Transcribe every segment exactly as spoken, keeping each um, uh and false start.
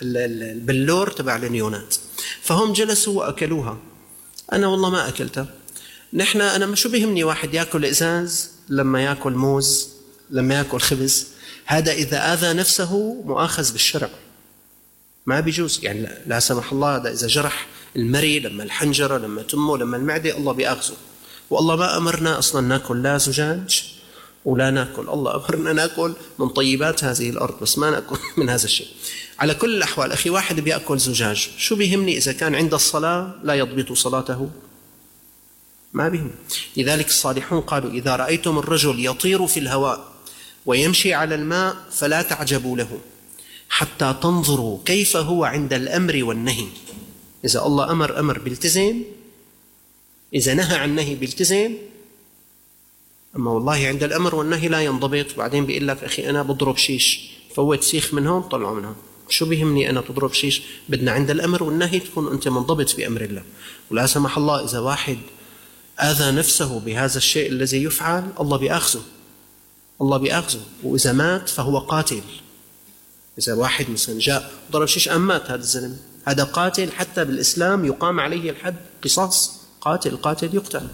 البلور تبع النيونات، فهم جلسوا وأكلوها. أنا والله ما أكلتها. نحن أنا شو بيهمني واحد يأكل إزاز لما يأكل موز لما يأكل خبز؟ هذا إذا آذى نفسه مؤاخذ بالشرع، ما بيجوز. يعني لا, لا سمح الله، هذا إذا جرح المري لما الحنجرة لما تمه لما المعدة الله بيأخذه. والله ما أمرنا أصلا نأكل لا زجاج ولا نأكل، الله أمرنا نأكل من طيبات هذه الأرض، بس ما نأكل من هذا الشيء. على كل الأحوال أخي، واحد بيأكل زجاج، شو بيهمني إذا كان عند الصلاة لا يضبط صلاته؟ ما بهم. لذلك الصالحون قالوا: إذا رأيتم الرجل يطير في الهواء ويمشي على الماء فلا تعجبوا له حتى تنظروا كيف هو عند الأمر والنهي. إذا الله أمر أمر بيلتزم، إذا نهى عن نهي بيلتزم. أما والله عند الأمر والنهي لا ينضبط، بعدين بيقول لك: أخي أنا بضرب شيش، فوت سيخ من هون طلعوا من هون، شو بيهمني أنا تضرب شيش؟ بدنا عند الأمر والنهي تكون أنت منضبط بأمر الله. ولا سمح الله إذا واحد آذى نفسه بهذا الشيء الذي يفعل، الله بيأخذه، الله بيأخذه. وإذا مات فهو قاتل. إذا واحد مثلا جاء ضرب شيش أم مات هذا الزلمة، هذا قاتل، حتى بالإسلام يقام عليه الحد قصاص، قاتل القاتل يقتل.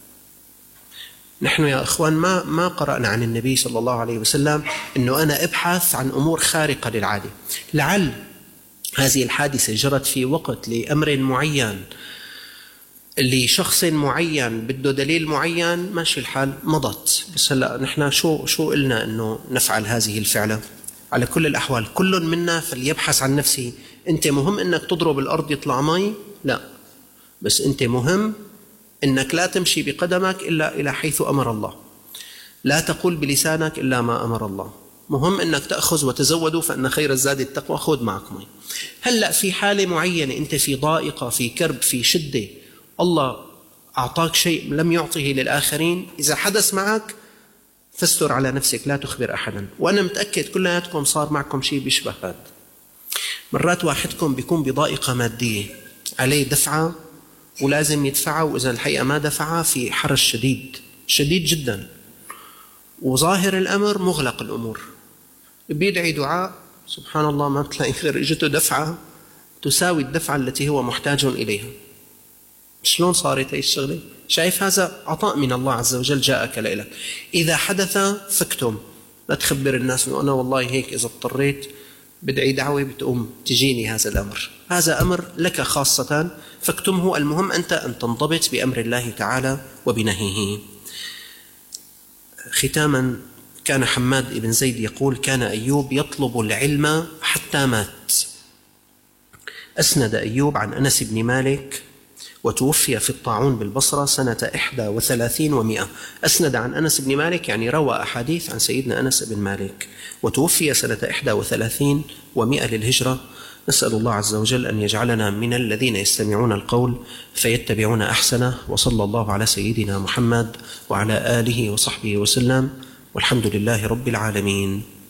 نحن يا إخوان ما ما قرأنا عن النبي صلى الله عليه وسلم إنه أنا أبحث عن أمور خارقة للعادة. لعل هذه الحادثة جرت في وقت لأمر معين لشخص معين بده دليل معين، ماشي الحال، مضت. بس هلا نحن شو شو قلنا إنه نفعل هذه الفعلة؟ على كل الأحوال كل منا فليبحث عن نفسه. أنت مهم إنك تضرب الأرض يطلع مي؟ لا، بس أنت مهم إنك لا تمشي بقدمك إلا إلى حيث أمر الله، لا تقول بلسانك إلا ما أمر الله. مهم إنك تأخذ وتزودوا فإن خير الزاد التقوى، خذ معك مي. هلأ في حالة معينة أنت في ضائقة، في كرب، في شدة، الله أعطاك شيء لم يعطه للآخرين، إذا حدث معك فاستر على نفسك، لا تخبر أحدا. وأنا متأكد كلياتكم صار معكم شيء بيشبه هذا. مرات واحدكم بيكون بضائقة مادية، عليه دفعة ولازم يدفعها، وإذا الحقيقة ما دفعها في حرج شديد شديد جدا، وظاهر الأمر مغلق الأمور، بيدعي دعاء سبحان الله ما بتلاقي غير اجته دفعة تساوي الدفعة التي هو محتاج إليها. شلون صارت هي الشغلة؟ شايف هذا عطاء من الله عز وجل جاءك لإلك. إذا حدث فاكتم، لا تخبر الناس إنه أنا والله هيك إذا اضطريت بدعي دعوة بتقوم تجيني هذا الأمر. هذا أمر لك خاصة فاكتمه. المهم أنت أن تنضبط بأمر الله تعالى وبنهيه. ختاما، كان حماد بن زيد يقول: كان أيوب يطلب العلم حتى مات. أسند أيوب عن أنس بن مالك وتوفي في الطاعون بالبصرة سنة إحدى وثلاثين ومئة. أسند عن أنس بن مالك يعني روى أحاديث عن سيدنا أنس بن مالك، وتوفي سنة إحدى وثلاثين ومئة للهجرة. نسأل الله عز وجل أن يجعلنا من الذين يستمعون القول فيتبعون أحسنه. وصلى الله على سيدنا محمد وعلى آله وصحبه وسلم، والحمد لله رب العالمين.